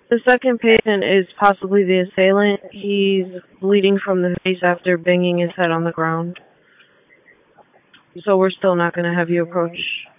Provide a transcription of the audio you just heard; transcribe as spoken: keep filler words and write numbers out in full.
The second patient is possibly the assailant. He's bleeding from the face after banging his head on the ground. So we're still not going to have you approach